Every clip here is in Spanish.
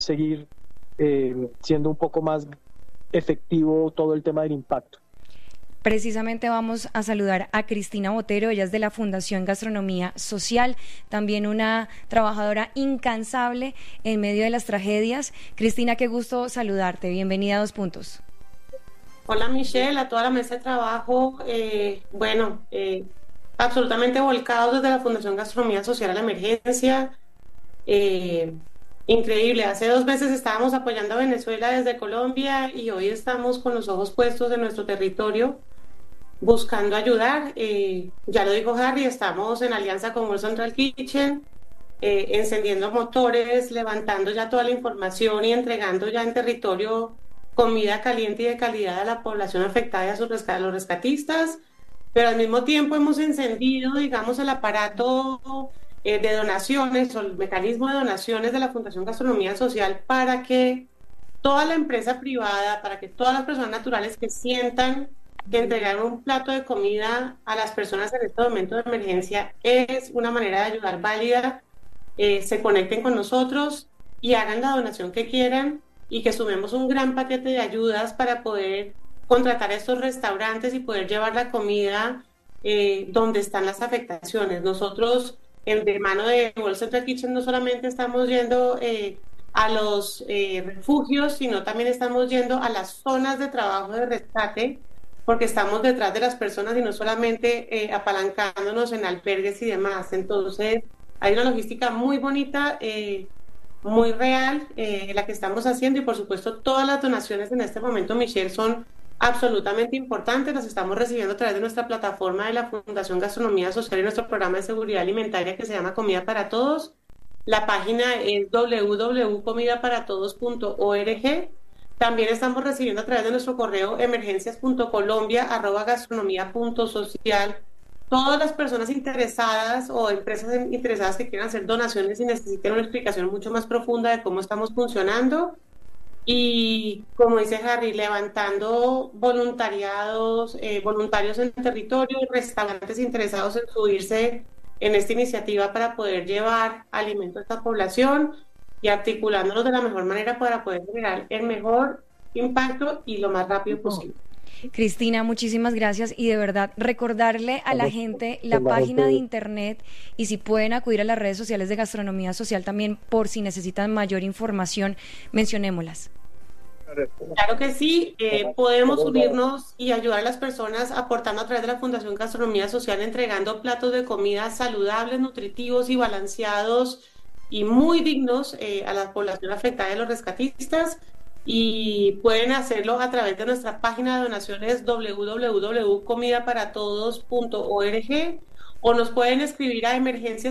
seguir siendo un poco más efectivo todo el tema del impacto. Precisamente vamos a saludar a Cristina Botero, ella es de la Fundación Gastronomía Social, también una trabajadora incansable en medio de las tragedias. Cristina, qué gusto saludarte, bienvenida a Dos Puntos. Hola Michelle, a toda la mesa de trabajo, absolutamente volcados desde la Fundación Gastronomía Social a la emergencia. Increíble, hace 2 meses estábamos apoyando a Venezuela desde Colombia y hoy estamos con los ojos puestos en nuestro territorio buscando ayudar. Ya lo dijo Harry, estamos en alianza con World Central Kitchen, encendiendo motores, levantando ya toda la información y entregando ya en territorio comida caliente y de calidad a la población afectada y a los rescatistas, pero al mismo tiempo hemos encendido, digamos, el aparato de donaciones o el mecanismo de donaciones de la Fundación Gastronomía Social para que toda la empresa privada, para que todas las personas naturales que sientan que entregar un plato de comida a las personas en este momento de emergencia es una manera de ayudar válida, se conecten con nosotros y hagan la donación que quieran y que sumemos un gran paquete de ayudas para poder contratar a estos restaurantes y poder llevar la comida donde están las afectaciones. Nosotros, de mano de World Central Kitchen, no solamente estamos yendo a los refugios, sino también estamos yendo a las zonas de trabajo de rescate, porque estamos detrás de las personas y no solamente apalancándonos en albergues y demás. Entonces, hay una logística muy bonita, muy real, la que estamos haciendo, y por supuesto todas las donaciones en este momento, Michelle, son absolutamente importantes. Las estamos recibiendo a través de nuestra plataforma de la Fundación Gastronomía Social y nuestro programa de seguridad alimentaria que se llama Comida para Todos. La página es www.comidaparatodos.org. También estamos recibiendo a través de nuestro correo emergencias.colombia@gastronomia.social todas las personas interesadas o empresas interesadas que quieran hacer donaciones y necesiten una explicación mucho más profunda de cómo estamos funcionando. Y como dice Harry, levantando voluntarios en territorio, restaurantes interesados en subirse en esta iniciativa para poder llevar alimento a esta población y articulándonos de la mejor manera para poder generar el mejor impacto y lo más rápido posible. Cristina, muchísimas gracias, y de verdad recordarle a la gente la página de internet y si pueden acudir a las redes sociales de Gastronomía Social también por si necesitan mayor información, mencionémoslas. Claro que sí, podemos unirnos y ayudar a las personas aportando a través de la Fundación Gastronomía Social, entregando platos de comida saludables, nutritivos y balanceados y muy dignos a la población afectada y a los rescatistas. Y pueden hacerlo a través de nuestra página de donaciones www.comidaparatodos.org o nos pueden escribir a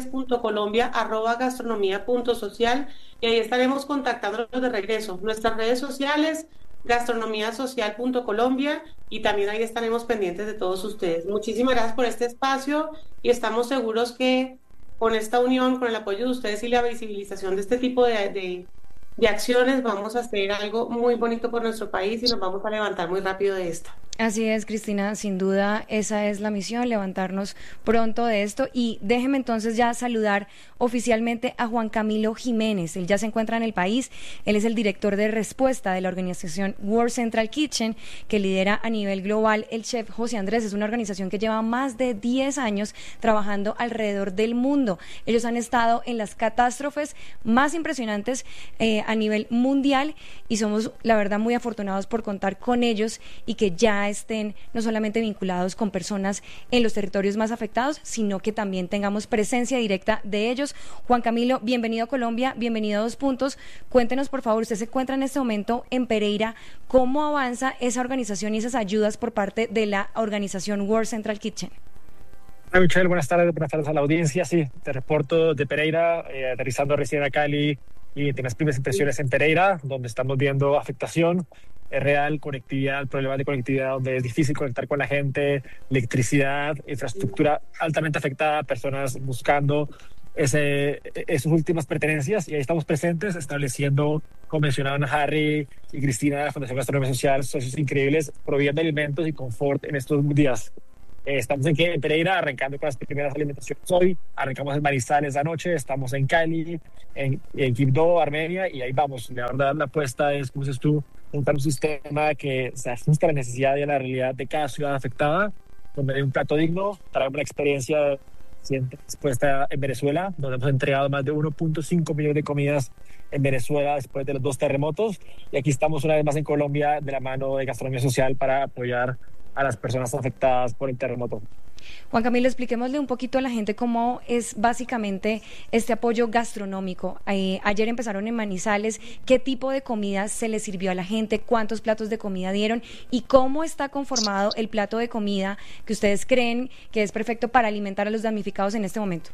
emergencias.colombia@gastronomia.social y ahí estaremos contactándolos de regreso. Nuestras redes sociales, gastronomiasocial.colombia, y también ahí estaremos pendientes de todos ustedes. Muchísimas gracias por este espacio y estamos seguros que con esta unión, con el apoyo de ustedes y la visibilización de este tipo de acciones, vamos a hacer algo muy bonito por nuestro país y nos vamos a levantar muy rápido de esta. Así es, Cristina, sin duda esa es la misión, levantarnos pronto de esto. Y déjeme entonces ya saludar oficialmente a Juan Camilo Jiménez. Él ya se encuentra en el país, él es el director de respuesta de la organización World Central Kitchen, que lidera a nivel global el chef José Andrés. Es una organización que lleva más de 10 años trabajando alrededor del mundo. Ellos han estado en las catástrofes más impresionantes a nivel mundial y somos, la verdad, muy afortunados por contar con ellos y que ya estén no solamente vinculados con personas en los territorios más afectados, sino que también tengamos presencia directa de ellos. Juan Camilo, bienvenido a Colombia, bienvenido a Dos Puntos. Cuéntenos, por favor, usted se encuentra en este momento en Pereira. ¿Cómo avanza esa organización y esas ayudas por parte de la organización World Central Kitchen? Hola Michelle, buenas tardes a la audiencia. Sí, te reporto de Pereira, aterrizando recién a Cali y tienes primeras impresiones en Pereira, donde estamos viendo afectación real, conectividad, problemas de conectividad donde es difícil conectar con la gente, electricidad, infraestructura altamente afectada, personas buscando esas últimas pertenencias, y ahí estamos presentes estableciendo, como mencionaban Harry y Cristina de la Fundación Gastronomía Social, socios increíbles, proviendo alimentos y confort en estos días. Estamos en Pereira, arrancando con las primeras alimentaciones hoy. Arrancamos en Manizales anoche, estamos en Cali, en Quibdó, Armenia, y ahí vamos. La verdad, la apuesta es, como dices tú, montar un sistema que se ajuste a la necesidad y a la realidad de cada ciudad afectada, donde hay un plato digno, traemos la experiencia reciente expuesta en Venezuela, donde hemos entregado más de 1.5 millones de comidas en Venezuela después de los 2 terremotos, y aquí estamos una vez más en Colombia de la mano de Gastronomía Social para apoyar a las personas afectadas por el terremoto. Juan Camilo, expliquémosle un poquito a la gente cómo es básicamente este apoyo gastronómico. Ayer empezaron en Manizales, ¿qué tipo de comida se le sirvió a la gente? ¿Cuántos platos de comida dieron? ¿Y cómo está conformado el plato de comida que ustedes creen que es perfecto para alimentar a los damnificados en este momento?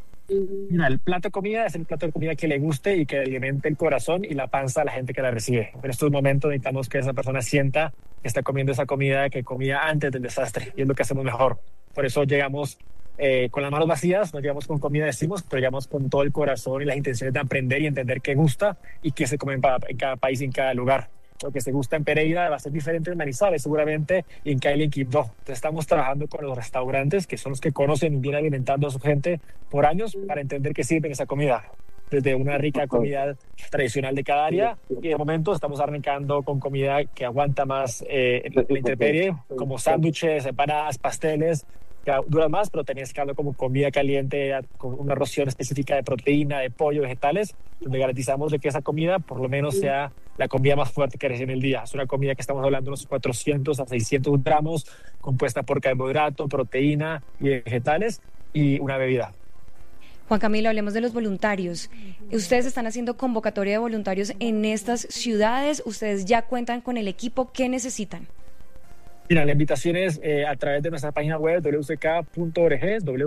Mira, el plato de comida es el plato de comida que le guste y que alimente el corazón y la panza a la gente que la recibe. En estos momentos necesitamos que esa persona sienta que está comiendo esa comida que comía antes del desastre, y es lo que hacemos mejor. Por eso llegamos con las manos vacías, no llegamos con comida, decimos, pero llegamos con todo el corazón y las intenciones de aprender y entender qué gusta y qué se come en cada país y en cada lugar. Lo que se gusta en Pereira va a ser diferente en Manizales, seguramente, y en Cali y en Quibdó. Entonces estamos trabajando con los restaurantes, que son los que conocen y vienen alimentando a su gente por años, para entender qué sirven esa comida. Desde una rica comida tradicional de cada área, y de momento estamos arrancando con comida que aguanta más la intemperie, como sándwiches, empanadas, pasteles, que duran más, pero tenías que hablar como comida caliente, con una ración específica de proteína, de pollo, vegetales, donde garantizamos de que esa comida por lo menos sea la comida más fuerte que recibe en el día. Es una comida que estamos hablando de unos 400 a 600 gramos, compuesta por carbohidrato, proteína y vegetales, y una bebida. Juan Camilo, hablemos de los voluntarios. Ustedes están haciendo convocatoria de voluntarios en estas ciudades. Ustedes ya cuentan con el equipo. ¿Qué necesitan? Mira, la invitación es a través de nuestra página web wck.org,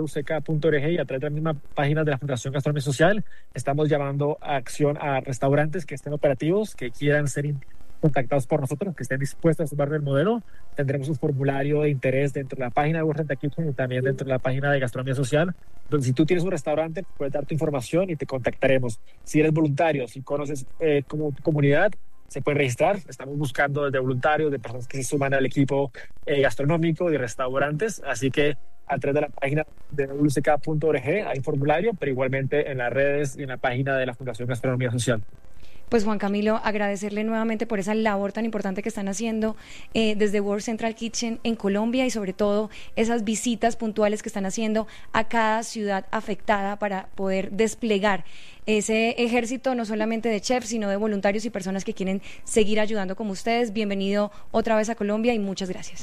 y a través de la misma página de la Fundación Gastronomía Social. Estamos llamando a acción a restaurantes que estén operativos, que quieran ser contactados por nosotros, que estén dispuestos a sumar del modelo. Tendremos un formulario de interés dentro de la página de World Rent Kitchen y también dentro de la página de Gastronomía Social, donde si tú tienes un restaurante puedes dar tu información y te contactaremos. Si eres voluntario, si conoces como tu comunidad, se pueden registrar. Estamos buscando desde voluntarios, de personas que se suman al equipo gastronómico, de restaurantes, así que a través de la página de wck.org hay formulario, pero igualmente en las redes y en la página de la Fundación Gastronomía Social. Pues Juan Camilo, agradecerle nuevamente por esa labor tan importante que están haciendo desde World Central Kitchen en Colombia, y sobre todo esas visitas puntuales que están haciendo a cada ciudad afectada para poder desplegar ese ejército no solamente de chefs, sino de voluntarios y personas que quieren seguir ayudando como ustedes. Bienvenido otra vez a Colombia y muchas gracias.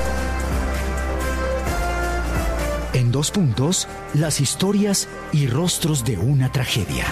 En 2 puntos, las historias y rostros de una tragedia.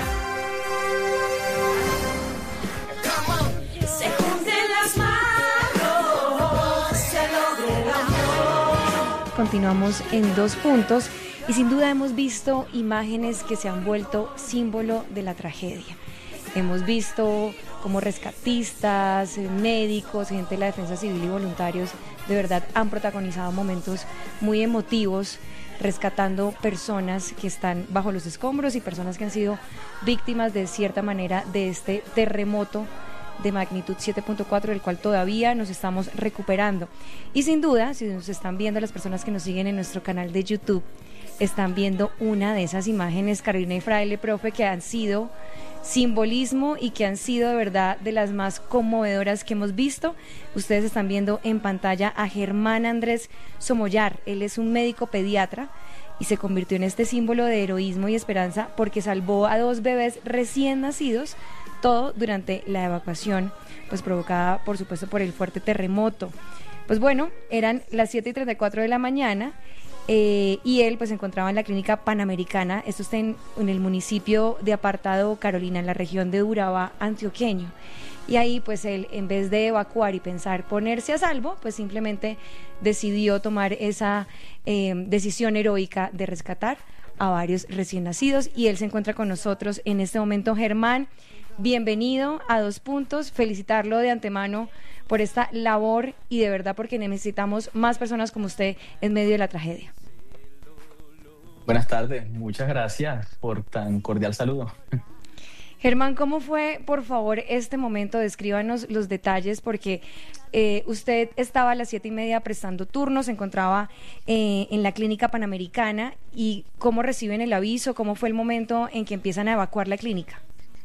Continuamos en 2 puntos y sin duda hemos visto imágenes que se han vuelto símbolo de la tragedia. Hemos visto como rescatistas, médicos, gente de la defensa civil y voluntarios de verdad han protagonizado momentos muy emotivos, rescatando personas que están bajo los escombros y personas que han sido víctimas de cierta manera de este terremoto de magnitud 7.4, del cual todavía nos estamos recuperando. Y sin duda, si nos están viendo las personas que nos siguen en nuestro canal de YouTube, están viendo una de esas imágenes, Carolina y Fraile, profe, que han sido simbolismo y que han sido de verdad de las más conmovedoras que hemos visto. Ustedes están viendo en pantalla a Germán Andrés Somoyar. Él es un médico pediatra y se convirtió en este símbolo de heroísmo y esperanza porque salvó a 2 bebés recién nacidos, todo durante la evacuación, pues provocada por supuesto por el fuerte terremoto. Pues bueno, eran las 7:34 de la mañana y él pues se encontraba en la clínica Panamericana. Esto está en el municipio de Apartado, Carolina, en la región de Urabá, antioqueño. Y ahí pues él, en vez de evacuar y pensar ponerse a salvo, pues simplemente decidió tomar esa decisión heroica de rescatar a varios recién nacidos, y él se encuentra con nosotros en este momento. Germán, bienvenido a 2 puntos, felicitarlo de antemano por esta labor y de verdad porque necesitamos más personas como usted en medio de la tragedia. Buenas tardes, muchas gracias por tan cordial saludo. Germán, ¿cómo fue, por favor, este momento? Descríbanos los detalles, porque usted estaba a las 7:30 prestando turnos, se encontraba en la clínica Panamericana, y ¿cómo reciben el aviso? ¿Cómo fue el momento en que empiezan a evacuar la clínica?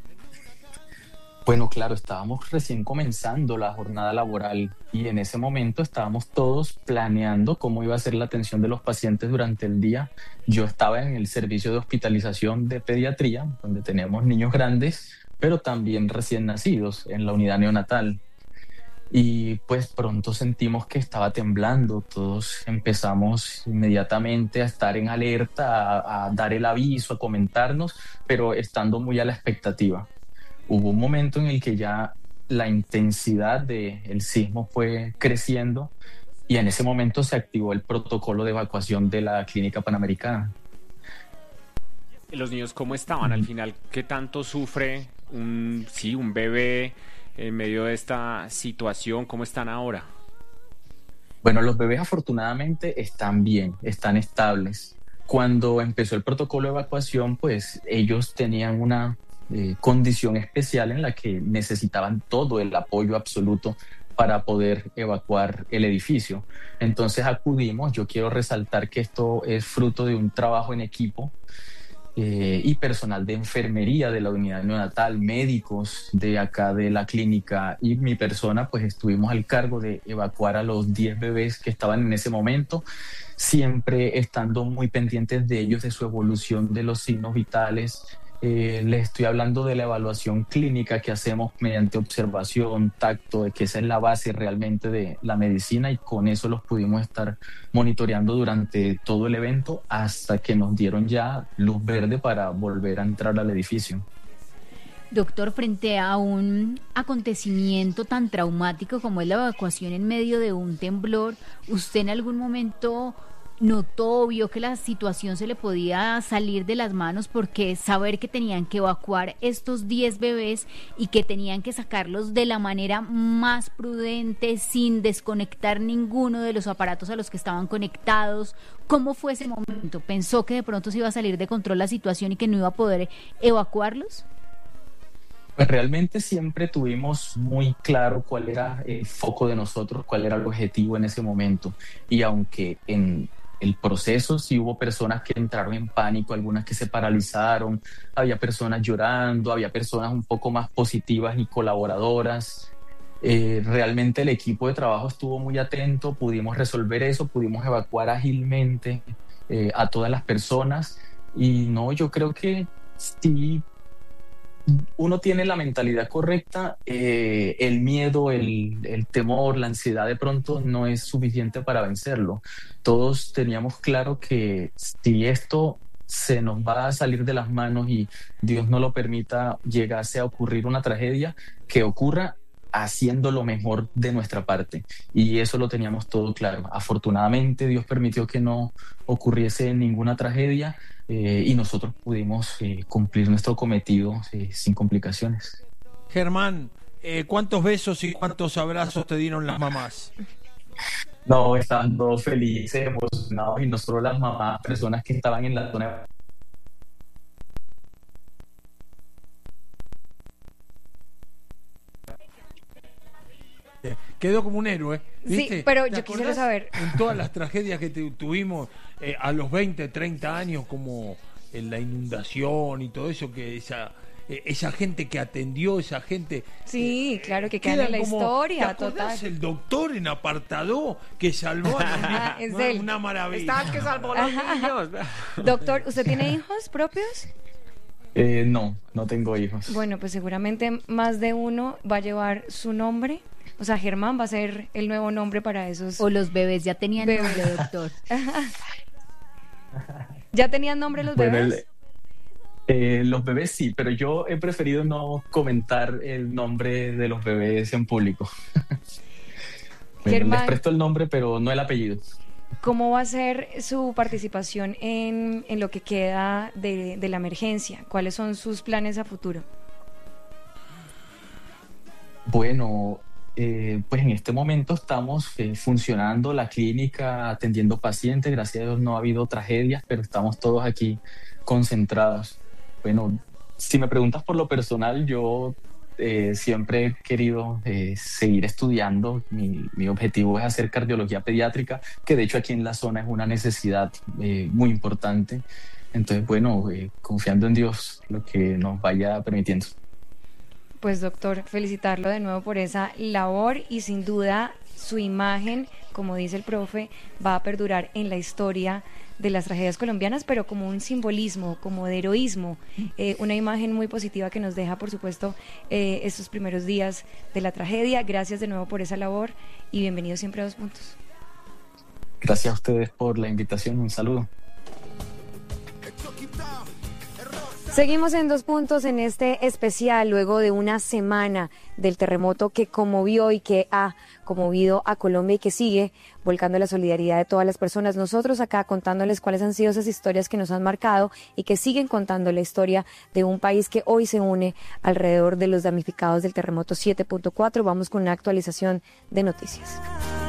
Bueno, claro, estábamos recién comenzando la jornada laboral y en ese momento estábamos todos planeando cómo iba a ser la atención de los pacientes durante el día. Yo estaba en el servicio de hospitalización de pediatría, donde tenemos niños grandes, pero también recién nacidos en la unidad neonatal. Y pues pronto sentimos que estaba temblando, todos empezamos inmediatamente a estar en alerta, a dar el aviso, a comentarnos, pero estando muy a la expectativa. Hubo un momento en el que ya la intensidad del sismo fue creciendo y en ese momento se activó el protocolo de evacuación de la clínica Panamericana. ¿Los niños cómo estaban al final? ¿Qué tanto sufre un bebé en medio de esta situación? ¿Cómo están ahora? Bueno, los bebés afortunadamente están bien, están estables. Cuando empezó el protocolo de evacuación, pues ellos tenían una condición especial en la que necesitaban todo el apoyo absoluto para poder evacuar el edificio. Entonces acudimos, yo quiero resaltar que esto es fruto de un trabajo en equipo y personal de enfermería de la unidad neonatal, médicos de acá de la clínica y mi persona, pues estuvimos al cargo de evacuar a los 10 bebés que estaban en ese momento, siempre estando muy pendientes de ellos, de su evolución, de los signos vitales. Les estoy hablando de la evaluación clínica que hacemos mediante observación, tacto, que esa es la base realmente de la medicina y con eso los pudimos estar monitoreando durante todo el evento hasta que nos dieron ya luz verde para volver a entrar al edificio. Doctor, frente a un acontecimiento tan traumático como es la evacuación en medio de un temblor, ¿usted en algún momento notó, vio que la situación se le podía salir de las manos? Porque saber que tenían que evacuar estos 10 bebés y que tenían que sacarlos de la manera más prudente, sin desconectar ninguno de los aparatos a los que estaban conectados, ¿cómo fue ese momento? ¿Pensó que de pronto se iba a salir de control la situación y que no iba a poder evacuarlos? Pues realmente siempre tuvimos muy claro cuál era el foco de nosotros, cuál era el objetivo en ese momento. Y aunque en el proceso sí hubo personas que entraron en pánico, algunas que se paralizaron, había personas llorando, había personas un poco más positivas y colaboradoras. Realmente el equipo de trabajo estuvo muy atento, pudimos resolver eso, pudimos evacuar ágilmente a todas las personas. Y no, yo creo que sí, uno tiene la mentalidad correcta, el miedo, el temor, la ansiedad de pronto no es suficiente para vencerlo. Todos teníamos claro que si esto se nos va a salir de las manos y Dios no lo permita, llegase a ocurrir una tragedia, que ocurra haciendo lo mejor de nuestra parte. Y eso lo teníamos todo claro. Afortunadamente Dios permitió que no ocurriese ninguna tragedia y nosotros pudimos cumplir nuestro cometido sin complicaciones. Germán, ¿cuántos besos y cuántos abrazos te dieron las mamás? No, estaban todos felices, emocionados, y no solo las mamás, personas que estaban en la zona. Quedó como un héroe, ¿viste? Sí, pero yo quisiera saber, en todas las tragedias que tuvimos a los 20, 30 años, como en la inundación y todo eso, que esa gente que atendió, esa gente... sí, claro, que quedan en la historia, total. El doctor en apartado que salvó a los niños. Una maravilla. Está que salvó a los niños. Doctor, ¿usted tiene hijos propios? No tengo hijos. Bueno, pues seguramente más de uno va a llevar su nombre. O sea, Germán va a ser el nuevo nombre para esos. O los bebés ya tenían nombre, doctor. ¿Ya tenían nombre los bebés? Los bebés sí, pero yo he preferido no comentar el nombre de los bebés en público. Germán, les presto el nombre, pero no el apellido. ¿Cómo va a ser su participación en lo que queda de la emergencia? ¿Cuáles son sus planes a futuro? Bueno, pues en este momento estamos funcionando la clínica, atendiendo pacientes. Gracias a Dios no ha habido tragedias, pero estamos todos aquí concentrados. Bueno, Si me preguntas por lo personal, yo siempre he querido seguir estudiando. Mi objetivo es hacer cardiología pediátrica, que de hecho aquí en la zona es una necesidad muy importante. Entonces, bueno, confiando en Dios, lo que nos vaya permitiendo. Pues doctor, felicitarlo de nuevo por esa labor y sin duda su imagen, como dice el profe, va a perdurar en la historia de las tragedias colombianas, pero como un simbolismo, como de heroísmo, una imagen muy positiva que nos deja, por supuesto, estos primeros días de la tragedia. Gracias de nuevo por esa labor y bienvenido siempre a 2 Puntos. Gracias a ustedes por la invitación, un saludo. Seguimos en 2 Puntos en este especial luego de una semana del terremoto que conmovió y que ha conmovido a Colombia y que sigue volcando la solidaridad de todas las personas. Nosotros acá contándoles cuáles han sido esas historias que nos han marcado y que siguen contando la historia de un país que hoy se une alrededor de los damnificados del terremoto 7.4. Vamos con una actualización de noticias.